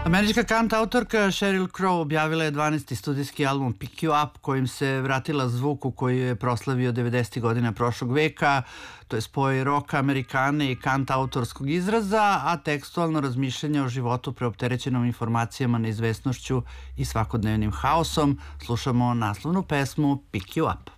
Američka kant autorka Sheryl Crow objavila je 12. studijski album Pick You Up, kojim se vratila zvuku koji je proslavio 90. godina prošlog veka. To je spoj roka, amerikane i kant autorskog izraza, a tekstualno razmišljanje o životu preopterećenom informacijama, neizvesnošću i svakodnevnim haosom. Slušamo naslovnu pesmu Pick You Up.